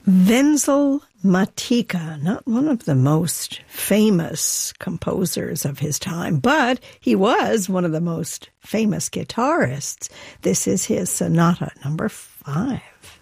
Wenzel Matika, not one of the most famous composers of his time, but he was one of the most famous guitarists. This is his Sonata number 5.